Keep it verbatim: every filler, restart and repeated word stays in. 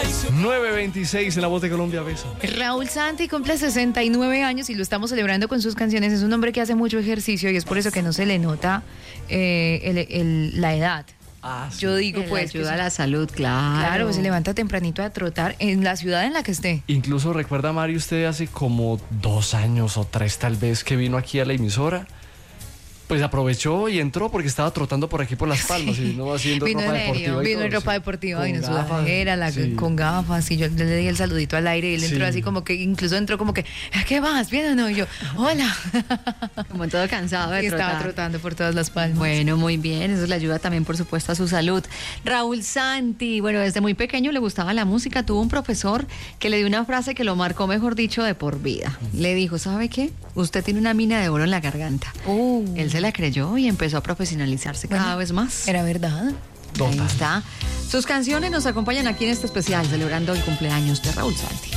nueve veintiséis en La Voz de Colombia, Besa. Raúl Santi cumple sesenta y nueve años y lo estamos celebrando con sus canciones. Es un hombre que hace mucho ejercicio y es por eso que no se le nota eh, el, el, la edad. Ah, sí. Yo digo, Que pues. le ayuda que a la salud, claro. Claro, pues se levanta tempranito a trotar en la ciudad en la que esté. Incluso recuerda, Mario, usted hace como dos años o tres tal vez que vino aquí a la emisora. Pues aprovechó y entró porque estaba trotando por aquí por Las Palmas y vino haciendo Vino ropa en deportiva. serio, y vino todo, en ropa sí. deportiva, Con vino en gafas, sudadera, la, sí. con gafas, y yo le di el saludito al aire y él entró Sí. así como que, incluso entró como que, ¿qué vas? ¿Bien o no? Y yo, hola. Como todo cansado de Y trotar. estaba trotando por todas las palmas. Bueno, muy bien, eso le ayuda también, por supuesto, a su salud. Raúl Santi, bueno, desde muy pequeño le gustaba la música, tuvo un profesor que le dio una frase que lo marcó, mejor dicho, de por vida. Le dijo, ¿sabe qué? Usted tiene una mina de oro en la garganta. Uh. Él se la creyó y empezó a profesionalizarse Bueno, cada vez más. Era verdad. Ahí está. Sus canciones nos acompañan aquí en este especial, celebrando el cumpleaños de Raúl Santi.